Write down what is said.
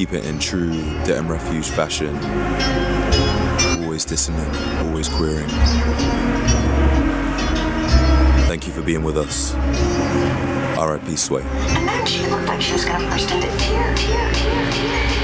keep it in true Debt and Refuge fashion. Always dissonant, always queering. Thank you for being with us. R.I.P. Sway. And then she looked like she was going to burst into tears.